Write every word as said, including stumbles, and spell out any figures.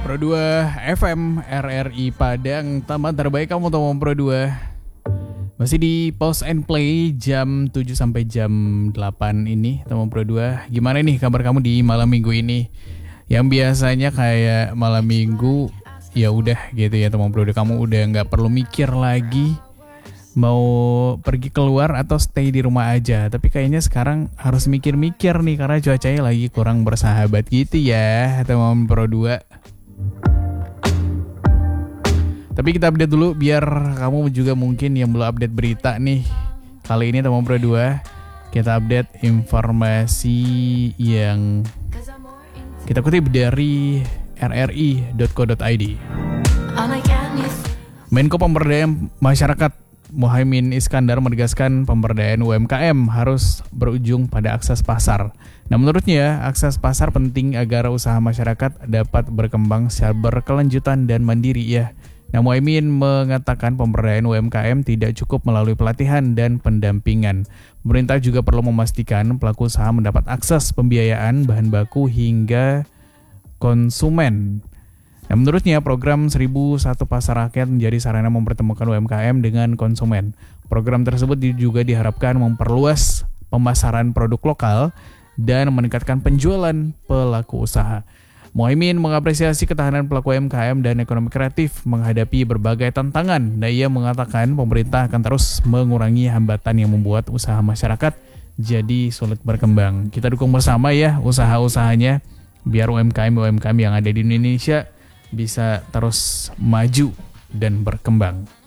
Pro dua F M R R I Padang, teman terbaik kamu teman Pro dua. Masih di pause and play jam tujuh sampai jam delapan ini teman Pro dua. Gimana nih kabar kamu di malam minggu ini? Yang biasanya kayak malam minggu ya udah gitu ya teman Pro dua, kamu udah nggak perlu mikir lagi mau pergi keluar atau stay di rumah aja. Tapi kayaknya sekarang harus mikir-mikir nih karena cuacanya lagi kurang bersahabat gitu ya teman Pro dua. Tapi kita update dulu biar kamu juga mungkin yang belum update berita nih. Kali ini teman Pro dua kita update informasi yang kita kutip dari r r i dot co dot i d. Menko Pemberdayaan Masyarakat Muhaimin Iskandar menegaskan pemberdayaan U M K M harus berujung pada akses pasar. Nah, menurutnya akses pasar penting agar usaha masyarakat dapat berkembang secara berkelanjutan dan mandiri ya. Nah, Muhaimin mengatakan pemberdayaan U M K M tidak cukup melalui pelatihan dan pendampingan. Pemerintah juga perlu memastikan pelaku usaha mendapat akses pembiayaan, bahan baku hingga konsumen. Nah, menurutnya program seribu satu Pasar Rakyat menjadi sarana mempertemukan U M K M dengan konsumen. Program tersebut juga diharapkan memperluas pemasaran produk lokal dan meningkatkan penjualan pelaku usaha. Muhaimin mengapresiasi ketahanan pelaku U M K M dan ekonomi kreatif menghadapi berbagai tantangan. Nah, ia mengatakan pemerintah akan terus mengurangi hambatan yang membuat usaha masyarakat jadi sulit berkembang. Kita dukung bersama ya usaha-usahanya biar U M K M-U M K M yang ada di Indonesia bisa terus maju dan berkembang.